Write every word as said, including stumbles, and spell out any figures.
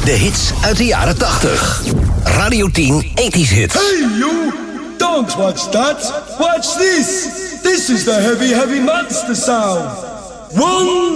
De hits uit de jaren tachtig. Radio tien eighties hits. Hey you! Don't watch that! Watch this! This is the heavy, heavy monster sound! One...